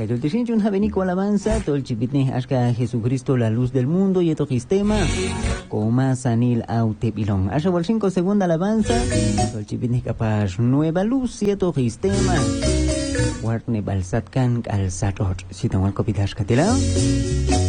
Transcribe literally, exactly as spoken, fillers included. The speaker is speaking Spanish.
Cayoltechinchun Javenico alabanza, Tolchipitne Ashka Jesucristo, la luz del mundo, y esto sistema, Coma Sanil Autebilón. Asha Bolchinko, segunda alabanza, Tolchipitne Capaz, nueva luz, y esto sistema, Wartne Balsatkan al Satot, si tomo el copitash Catilao.